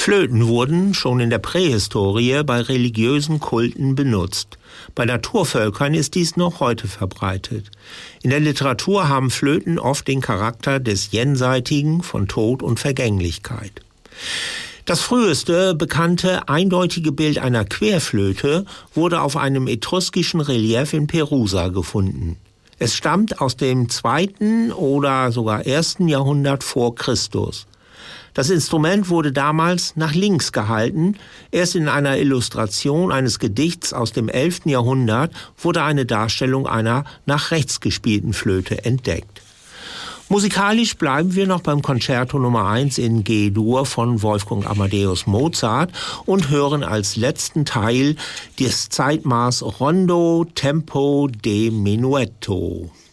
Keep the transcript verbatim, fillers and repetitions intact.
Flöten wurden schon in der Prähistorie bei religiösen Kulten benutzt. Bei Naturvölkern ist dies noch heute verbreitet. In der Literatur haben Flöten oft den Charakter des Jenseitigen von Tod und Vergänglichkeit. Das früheste bekannte eindeutige Bild einer Querflöte wurde auf einem etruskischen Relief in Perusa gefunden. Es stammt aus dem zweiten oder sogar ersten Jahrhundert vor Christus. Das Instrument wurde damals nach links gehalten. Erst in einer Illustration eines Gedichts aus dem elften Jahrhundert wurde eine Darstellung einer nach rechts gespielten Flöte entdeckt. Musikalisch bleiben wir noch beim Concerto Nummer eins in G-Dur von Wolfgang Amadeus Mozart und hören als letzten Teil das Zeitmaß Rondo Tempo de Menuetto.